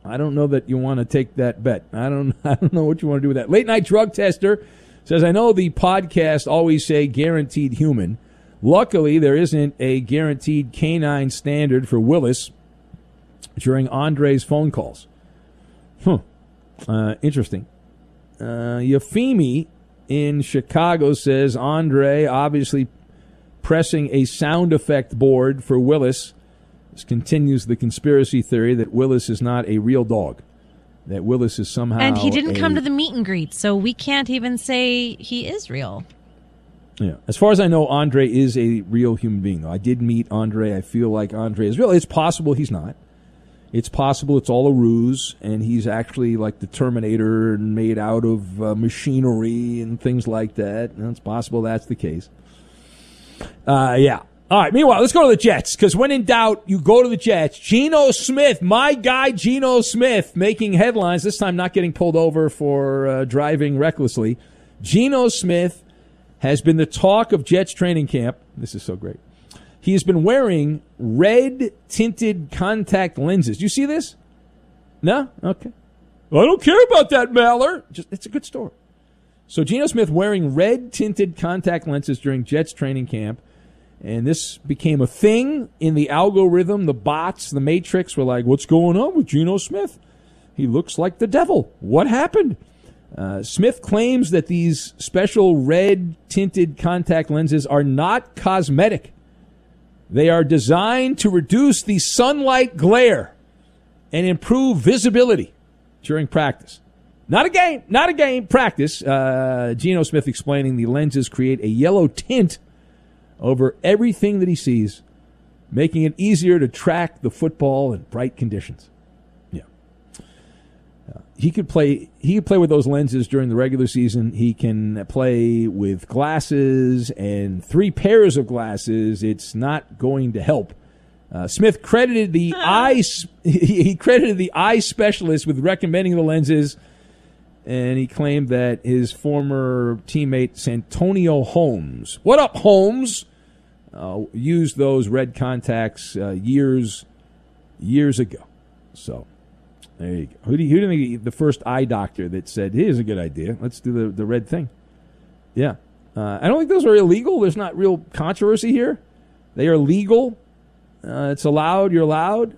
I don't know that you want to take that bet. I don't know what you want to do with that. Late Night Drug Tester says, I know the podcast always say guaranteed human. Luckily, there isn't a guaranteed canine standard for Willis during Andre's phone calls. Interesting. Yafimi in Chicago says, Andre obviously pressing a sound effect board for Willis. This continues the conspiracy theory that Willis is not a real dog, that Willis is somehow... And he didn't come to the meet and greet, so we can't even say he is real. Yeah. As far as I know, Andre is a real human being, though. I did meet Andre. I feel like Andre is real. It's possible he's not. It's possible it's all a ruse, and he's actually like the Terminator and made out of machinery and things like that. And it's possible that's the case. Yeah. All right, meanwhile, let's go to the Jets, because when in doubt, you go to the Jets. Geno Smith, my guy Geno Smith, making headlines, this time not getting pulled over for driving recklessly. Geno Smith has been the talk of Jets training camp. This is so great. He has been wearing red-tinted contact lenses. Do you see this? No? Okay. I don't care about that, Maller. It's a good story. So Geno Smith wearing red-tinted contact lenses during Jets training camp. And this became a thing in the algorithm. The bots, the Matrix were like, what's going on with Geno Smith? He looks like the devil. What happened? Smith claims that these special red-tinted contact lenses are not cosmetic. They are designed to reduce the sunlight glare and improve visibility during practice. Not a game, practice. Geno Smith explaining the lenses create a yellow tint over everything that he sees, making it easier to track the football in bright conditions. Yeah. He could play with those lenses during the regular season. He can play with glasses and 3 pairs of glasses. It's not going to help. Smith credited the eye specialist with recommending the lenses, and he claimed that his former teammate Santonio Holmes, what up, Holmes, used those red contacts years ago. So there you go. Who do you think the first eye doctor that said, here's a good idea, let's do the red thing? Yeah. I don't think those are illegal. There's not real controversy here. They are legal. It's allowed. You're allowed.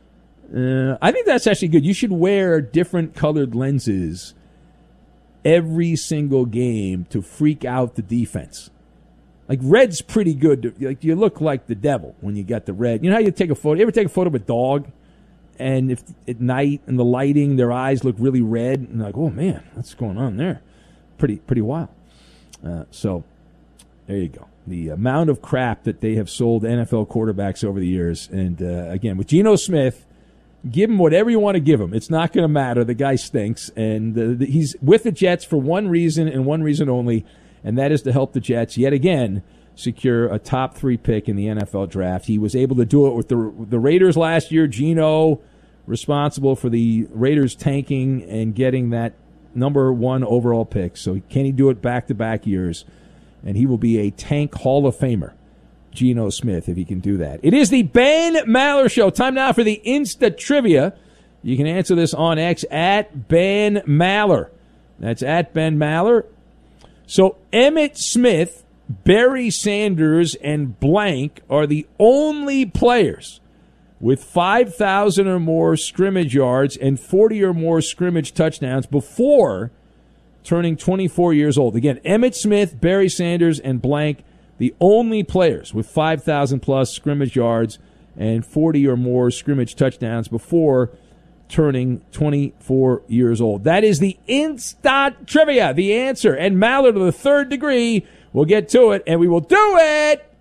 I think that's actually good. You should wear different colored lenses every single game to freak out the defense. Like, red's pretty good. Like, you look like the devil when you got the red. You know how you take a photo? You ever take a photo of a dog, and if at night and the lighting, their eyes look really red, and like, oh man, what's going on there? Pretty wild. So there you go. The amount of crap that they have sold NFL quarterbacks over the years, and again with Geno Smith. Give him whatever you want to give him. It's not going to matter. The guy stinks. And he's with the Jets for one reason and one reason only, and that is to help the Jets yet again secure a top 3 pick in the NFL draft. He was able to do it with the Raiders last year. Geno, responsible for the Raiders tanking and getting that number 1 overall pick. So can he do it back-to-back years? And he will be a tank Hall of Famer. Geno Smith, if he can do that. It is the Ben Maller Show. Time now for the Insta Trivia. You can answer this on X at Ben Maller. That's at Ben Maller. So Emmitt Smith, Barry Sanders, and blank are the only players with 5,000 or more scrimmage yards and 40 or more scrimmage touchdowns before turning 24 years old. Again, Emmitt Smith, Barry Sanders, and blank, the only players with 5,000 plus scrimmage yards and 40 or more scrimmage touchdowns before turning 24 years old. That is the Insta Trivia, the answer. And Maller to the 3rd degree. We'll get to it, and we will do it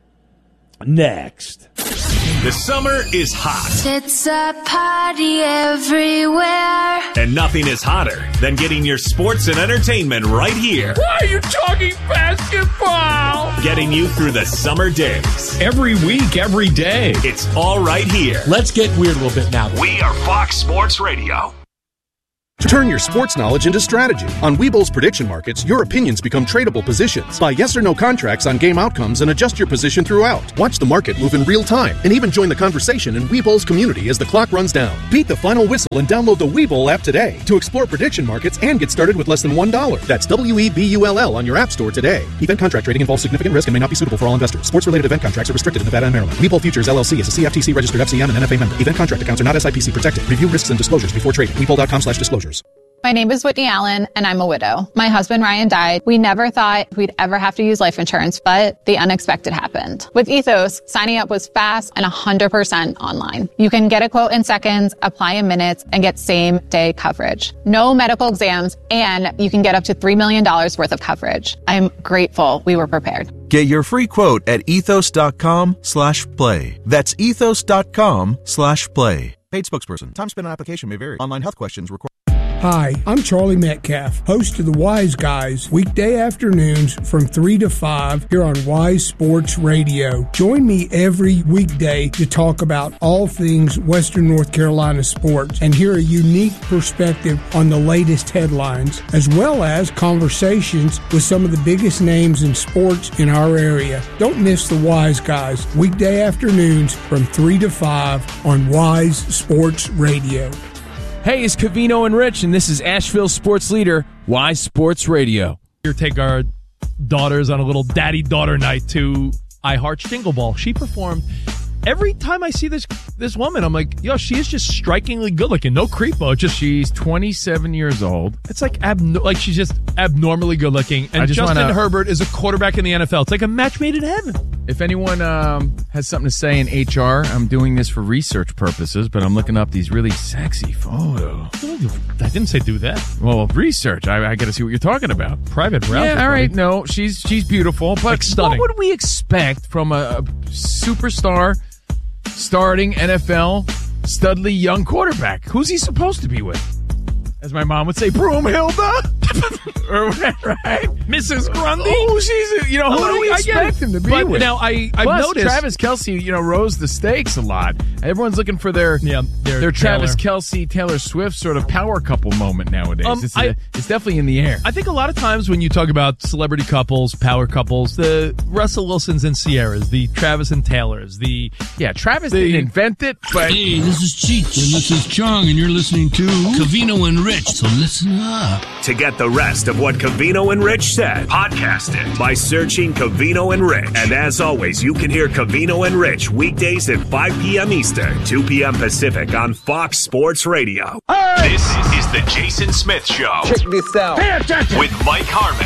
next. The summer is hot. It's a party everywhere. And nothing is hotter than getting your sports and entertainment right here. Why are you talking basketball? Getting you through the summer days. Every week, every day. It's all right here. Let's get weird a little bit now. We are Fox Sports Radio. Turn your sports knowledge into strategy. On Webull's prediction markets, your opinions become tradable positions. Buy yes or no contracts on game outcomes and adjust your position throughout. Watch the market move in real time and even join the conversation in Webull's community as the clock runs down. Beat the final whistle and download the Webull app today to explore prediction markets and get started with less than $1. That's WEBULL on your app store today. Event contract trading involves significant risk and may not be suitable for all investors. Sports-related event contracts are restricted in Nevada and Maryland. Webull Futures LLC is a CFTC registered FCM and NFA member. Event contract accounts are not SIPC protected. Review risks and disclosures before trading. Webull.com/disclosures. My name is Whitney Allen, and I'm a widow. My husband, Ryan, died. We never thought we'd ever have to use life insurance, but the unexpected happened. With Ethos, signing up was fast and 100% online. You can get a quote in seconds, apply in minutes, and get same-day coverage. No medical exams, and you can get up to $3 million worth of coverage. I'm grateful we were prepared. Get your free quote at ethos.com/play. That's ethos.com/play. Paid spokesperson. Time spent on application may vary. Online health questions require. Hi, I'm Charlie Metcalf, host of The Wise Guys, weekday afternoons from 3 to 5 here on Wise Sports Radio. Join me every weekday to talk about all things Western North Carolina sports and hear a unique perspective on the latest headlines, as well as conversations with some of the biggest names in sports in our area. Don't miss The Wise Guys, weekday afternoons from 3 to 5 on Wise Sports Radio. Hey, it's Covino and Rich, and this is Asheville's sports leader, Wise Sports Radio. Here, take our daughters on a little daddy-daughter night to iHeart Jingle Ball. She performed. Every time I see this woman, I'm like, yo, she is just strikingly good-looking. No creepo. Just she's 27 years old. It's like she's just abnormally good-looking. And Justin Herbert is a quarterback in the NFL. It's like a match made in heaven. If anyone has something to say in HR, I'm doing this for research purposes, but I'm looking up these really sexy photos. I didn't say do that. Well, research. I got to see what you're talking about. Private browser. Yeah, all right. No, she's beautiful, but like stunning. What would we expect from a superstar starting NFL studly young quarterback? Who's he supposed to be with? As my mom would say, Broomhilda? Or whatever, right? Mrs. Grundy? Oh, she's, who do we expect him to be with? Now, I've Plus, noticed Travis Kelce, rose the stakes a lot. Everyone's looking for their Travis Kelce, Taylor Swift sort of power couple moment nowadays. It's definitely in the air. I think a lot of times when you talk about celebrity couples, power couples, the Russell Wilsons and Sierras, the Travis and Taylors, Travis didn't invent it, but... Hey, this is Cheech, and this is Chong, and you're listening to Covino and Rich, so listen up. To get the rest of what Covino and Rich said, podcast it by searching Covino and Rich. And as always, you can hear Covino and Rich weekdays at 5 p.m. Eastern, 2 p.m. Pacific on Fox Sports Radio. Hey! This is the Jason Smith Show. Check this out. Pay attention. With Mike Harmon.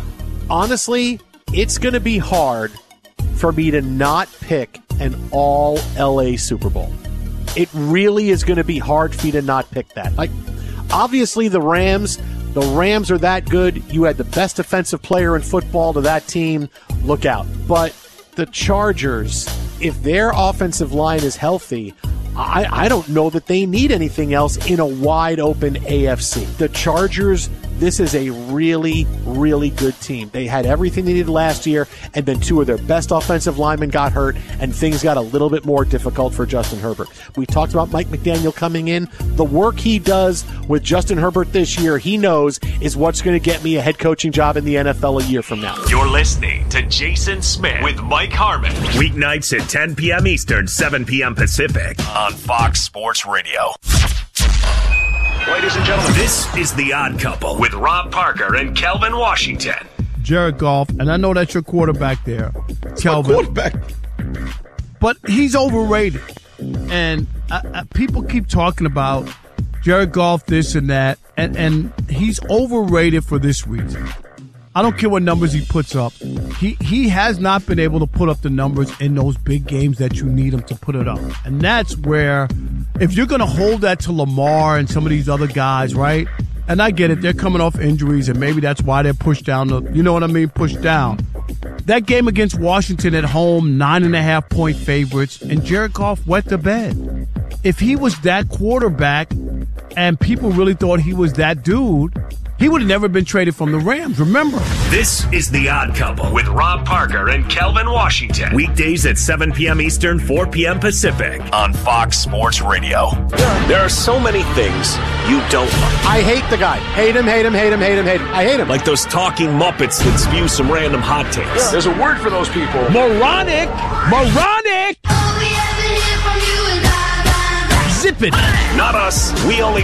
Honestly, it's going to be hard for me to not pick an all-LA Super Bowl. It really is going to be hard for me to not pick that. Obviously, the Rams are that good. You had the best defensive player in football to that team. Look out. But the Chargers, if their offensive line is healthy, I don't know that they need anything else in a wide-open AFC. The Chargers, this is a really, really good team. They had everything they needed last year, and then two of their best offensive linemen got hurt, and things got a little bit more difficult for Justin Herbert. We talked about Mike McDaniel coming in. The work he does with Justin Herbert this year, he knows, is what's going to get me a head coaching job in the NFL a year from now. You're listening to Jason Smith with Mike Harmon. Weeknights at 10 p.m. Eastern, 7 p.m. Pacific on Fox Sports Radio. Ladies and gentlemen, this is The Odd Couple with Rob Parker and Kelvin Washington. Jared Goff, and I know that's your quarterback there, Kelvin. Quarterback. But he's overrated. And people keep talking about Jared Goff, this and that, and he's overrated for this reason. I don't care what numbers he puts up. He has not been able to put up the numbers in those big games that you need him to put it up. And that's where, if you're going to hold that to Lamar and some of these other guys, right? And I get it, they're coming off injuries, and maybe that's why they're pushed down. Pushed down. That game against Washington at home, 9.5-point favorites, and Jared Goff wet the bed. If he was that quarterback and people really thought he was that dude, he would have never been traded from the Rams. Remember? This is The Odd Couple with Rob Parker and Kelvin Washington. Weekdays at 7 p.m. Eastern, 4 p.m. Pacific on Fox Sports Radio. There are so many things you don't like. I hate the guy. Hate him, hate him, hate him, hate him, hate him. I hate him. Like those talking Muppets that spew some random hot takes. Yeah, there's a word for those people. Moronic! Moronic! Zip it! Not us. We only